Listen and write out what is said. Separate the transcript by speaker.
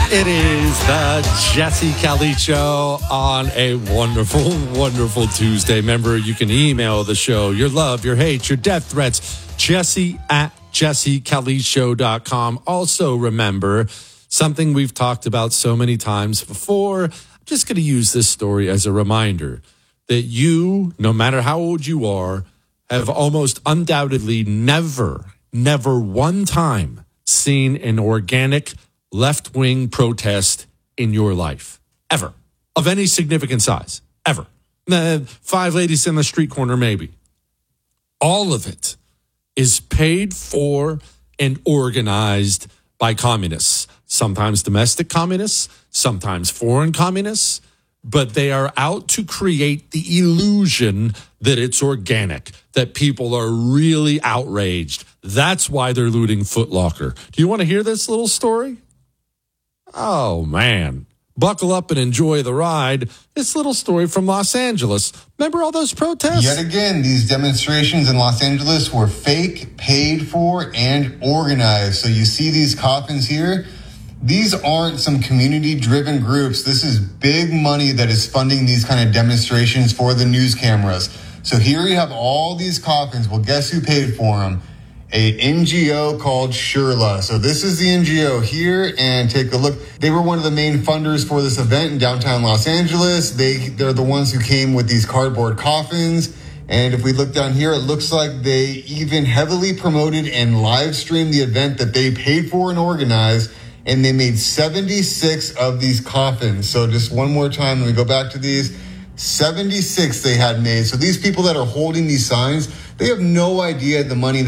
Speaker 1: It is the Jesse Kelly Show on a wonderful, wonderful Tuesday. Remember, you can email the show your love, your hate, your death threats, jesse@jessekellyshow.com. Also, remember, something we've talked about so many times before. I'm just going to use this story as a reminder that you, no matter how old you are, have almost undoubtedly never one time seen an organic left-wing protest in your life, ever, of any significant size, ever. 5 ladies in the street corner, maybe. All of it is paid for and organized by communists, sometimes domestic communists, sometimes foreign communists, but they are out to create the illusion that it's organic, that people are really outraged. That's why they're looting Foot Locker. Do you want to hear this little story? Oh, man. Buckle up and enjoy the ride. This little story from Los Angeles. Remember all those protests?
Speaker 2: Yet again, these demonstrations in Los Angeles were fake, paid for, and organized. So you see these coffins here. These aren't some community-driven groups. This is big money that is funding these kind of demonstrations for the news cameras. So here you have all these coffins. Well, guess who paid for them? A NGO called Shirla. So this is the NGO here, and take a look. They were one of the main funders for this event in downtown Los Angeles. They're the ones who came with these cardboard coffins. And if we look down here, it looks like they even heavily promoted and live streamed the event that they paid for and organized. And they made 76 of these coffins. So just one more time, let me go back to these. 76 they had made. So these people that are holding these signs, they have no idea the money that